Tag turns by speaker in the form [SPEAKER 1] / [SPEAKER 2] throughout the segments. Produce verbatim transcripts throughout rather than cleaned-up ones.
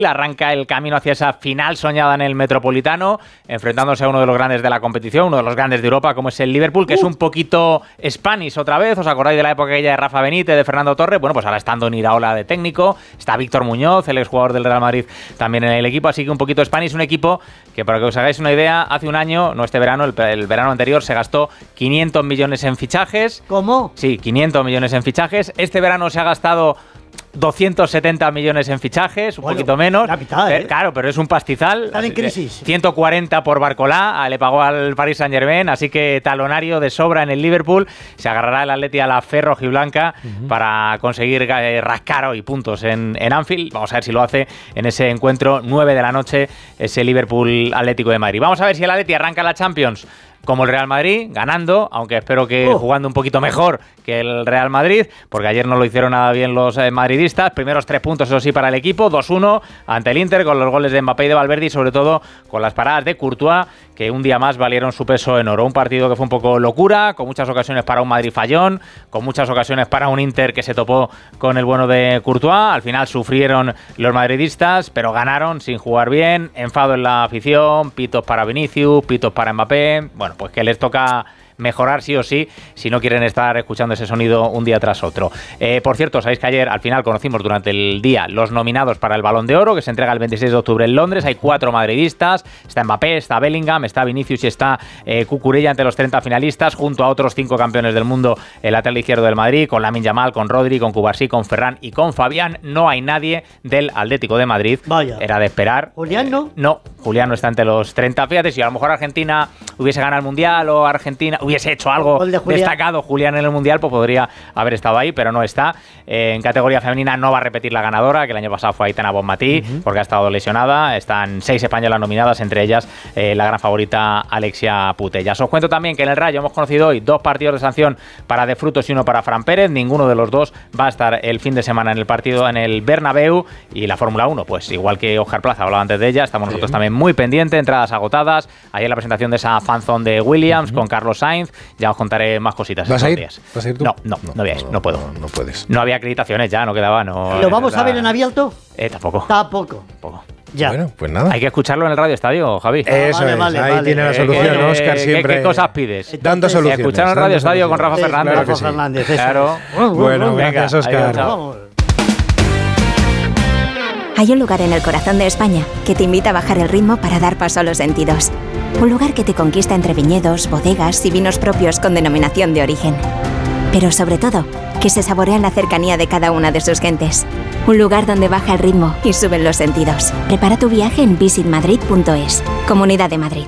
[SPEAKER 1] Arranca el camino hacia esa final soñada en el Metropolitano, enfrentándose a uno de los grandes de la competición, uno de los grandes de Europa, como es el Liverpool, que uh. es un poquito Spanish otra vez. ¿Os acordáis de la época aquella de Rafa Benítez, de Fernando Torres? Bueno, pues ahora está Andoni Iraola de técnico, está Víctor Muñoz, el exjugador del Real Madrid, también en el equipo, así que un poquito Spanish, un equipo que, para que os hagáis una idea, hace un año, no este verano, el, el verano anterior, se gastó quinientos millones en fichajes.
[SPEAKER 2] ¿Cómo?
[SPEAKER 1] Sí, quinientos millones en fichajes. Este verano se ha gastado doscientos setenta millones en fichajes, un bueno, poquito menos.
[SPEAKER 2] La mitad, ¿eh?
[SPEAKER 1] Claro, pero es un pastizal.
[SPEAKER 2] Están en crisis.
[SPEAKER 1] ciento cuarenta por Barcolá, le pagó al Paris Saint-Germain, así que talonario de sobra en el Liverpool. Se agarrará el Atleti a la fe rojiblanca uh-huh. para conseguir eh, rascar hoy puntos en, en Anfield. Vamos a ver si lo hace en ese encuentro, nueve de la noche, ese Liverpool Atlético de Madrid. Vamos a ver si el Atleti arranca la Champions como el Real Madrid, ganando, aunque espero que uh. jugando un poquito mejor que el Real Madrid, porque ayer no lo hicieron nada bien los eh, madridistas. Primeros tres puntos, eso sí, para el equipo, dos uno ante el Inter, con los goles de Mbappé y de Valverde, y sobre todo con las paradas de Courtois, que un día más valieron su peso en oro. Un partido que fue un poco locura, con muchas ocasiones para un Madrid fallón, con muchas ocasiones para un Inter que se topó con el bueno de Courtois. Al final sufrieron los madridistas, pero ganaron sin jugar bien. Enfado en la afición, pitos para Vinicius, pitos para Mbappé. Bueno, pues que les toca mejorar sí o sí, si no quieren estar escuchando ese sonido un día tras otro. Eh, por cierto, sabéis que ayer al final conocimos durante el día los nominados para el Balón de Oro, que se entrega el veintiséis de octubre en Londres. Hay cuatro madridistas, está Mbappé, está Bellingham, está Vinicius y está eh, Cucurella entre los treinta finalistas, junto a otros cinco campeones del mundo, el lateral izquierdo del Madrid, con Lamine Yamal, con Rodri, con Cubarsí, con Ferran y con Fabián. No hay nadie del Atlético de Madrid.
[SPEAKER 2] Vaya.
[SPEAKER 1] Era de esperar.
[SPEAKER 2] ¿Julián no?
[SPEAKER 1] Eh, no, Julián no está entre los treinta. Fíjate, si a lo mejor Argentina hubiese ganado el Mundial o Argentina hubiese hecho algo de Julián. destacado Julián en el Mundial, pues podría haber estado ahí, pero no está. Eh, en categoría femenina no va a repetir la ganadora, que el año pasado fue Aitana Bonmatí, uh-huh. porque ha estado lesionada. Están seis españolas nominadas, entre ellas eh, la gran favorita Alexia Putellas. Os cuento también que en el Rayo hemos conocido hoy dos partidos de sanción para De Frutos y uno para Fran Pérez. Ninguno de los dos va a estar el fin de semana en el partido en el Bernabéu. Y la Fórmula uno, pues igual que Óscar Plaza hablaba antes de ella, estamos sí. nosotros también muy pendientes, entradas agotadas. Ayer la presentación de esa fanzone de Williams uh-huh. con Carlos Sainz. Ya os contaré más cositas.
[SPEAKER 3] ¿Vas a ir?
[SPEAKER 1] Días.
[SPEAKER 3] ¿Vas a ir tú?
[SPEAKER 1] No, no, no, no voy a ir, no, no puedo.
[SPEAKER 3] No, no puedes.
[SPEAKER 1] No había acreditaciones ya, no quedaba. No,
[SPEAKER 2] ¿Lo vamos a ver en abierto?
[SPEAKER 1] Eh, tampoco.
[SPEAKER 2] Tampoco.
[SPEAKER 1] Tampoco.
[SPEAKER 2] Ya.
[SPEAKER 3] Bueno, pues nada.
[SPEAKER 1] Hay que escucharlo en el Radio Estadio, Javi.
[SPEAKER 3] Eso
[SPEAKER 2] vale,
[SPEAKER 3] es,
[SPEAKER 2] vale,
[SPEAKER 3] ahí
[SPEAKER 2] vale.
[SPEAKER 3] tiene la solución,
[SPEAKER 1] eh,
[SPEAKER 3] Óscar, siempre.
[SPEAKER 1] ¿Qué, ¿Qué cosas pides?
[SPEAKER 3] Dando soluciones.
[SPEAKER 1] Escuchar en el Radio Estadio con Rafa
[SPEAKER 2] sí,
[SPEAKER 1] Fernández.
[SPEAKER 2] Claro
[SPEAKER 1] Rafa
[SPEAKER 2] sí. Fernández, eso.
[SPEAKER 1] Claro.
[SPEAKER 3] Bueno,
[SPEAKER 1] venga,
[SPEAKER 3] gracias, Óscar.
[SPEAKER 2] Vamos.
[SPEAKER 4] Hay un lugar en el corazón de España que te invita a bajar el ritmo para dar paso a los sentidos. Un lugar que te conquista entre viñedos, bodegas y vinos propios con denominación de origen. Pero sobre todo, que se saborea en la cercanía de cada una de sus gentes. Un lugar donde baja el ritmo y suben los sentidos. Prepara tu viaje en visit madrid punto es. Comunidad de Madrid.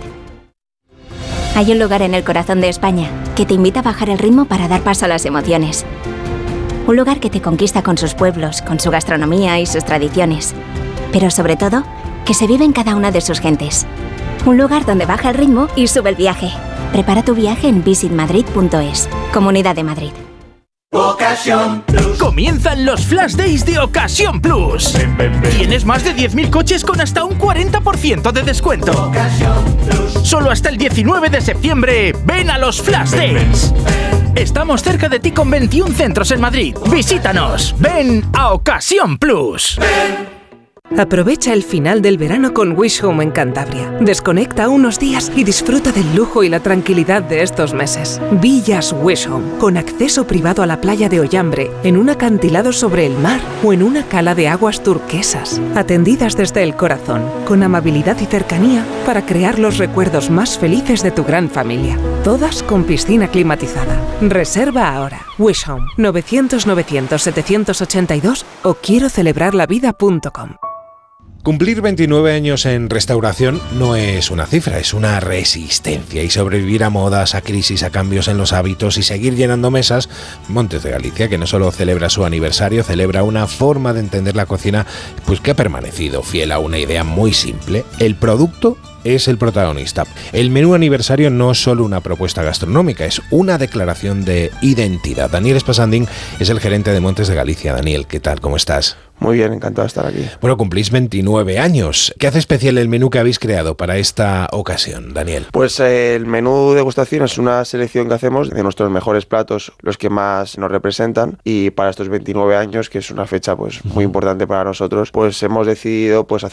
[SPEAKER 4] Hay un lugar en el corazón de España que te invita a bajar el ritmo para dar paso a las emociones. Un lugar que te conquista con sus pueblos, con su gastronomía y sus tradiciones. Pero sobre todo, que se vive en cada una de sus gentes. Un lugar donde baja el ritmo y sube el viaje. Prepara tu viaje en visit madrid punto es. Comunidad de Madrid.
[SPEAKER 5] Ocasión Plus. Comienzan los Flash Days de Ocasión Plus. Ven, ven, ven. Tienes más de diez mil coches con hasta un cuarenta por ciento de descuento. Ocasión Plus. Solo hasta el diecinueve de septiembre. Ven a los Flash ven, Days. Ven, ven. Estamos cerca de ti con veintiún centros en Madrid. Visítanos. Ven a Ocasión Plus. Ven.
[SPEAKER 6] Aprovecha el final del verano con Wish Home en Cantabria. Desconecta unos días y disfruta del lujo y la tranquilidad de estos meses. Villas Wish Home, con acceso privado a la playa de Ollambre, en un acantilado sobre el mar o en una cala de aguas turquesas. Atendidas desde el corazón, con amabilidad y cercanía para crear los recuerdos más felices de tu gran familia. Todas con piscina climatizada. Reserva ahora. Wish Home, novecientos novecientos setecientos ochenta y dos o quiero celebrar la vida punto com.
[SPEAKER 3] Cumplir veintinueve años en restauración no es una cifra, es una resistencia. Y sobrevivir a modas, a crisis, a cambios en los hábitos y seguir llenando mesas, Montes de Galicia, que no solo celebra su aniversario, celebra una forma de entender la cocina pues que ha permanecido fiel a una idea muy simple. El producto es el protagonista. El menú aniversario no es solo una propuesta gastronómica, es una declaración de identidad. Daniel Espasandín es el gerente de Montes de Galicia. Daniel, ¿qué tal? ¿Cómo estás?
[SPEAKER 7] Muy bien, encantado de estar aquí.
[SPEAKER 3] Bueno, cumplís veintinueve años. ¿Qué hace especial el menú que habéis creado para esta ocasión, Daniel?
[SPEAKER 7] Pues eh, el menú de degustación es una selección que hacemos de nuestros mejores platos, los que más nos representan, y para estos veintinueve años, que es una fecha pues muy importante para nosotros, pues hemos decidido pues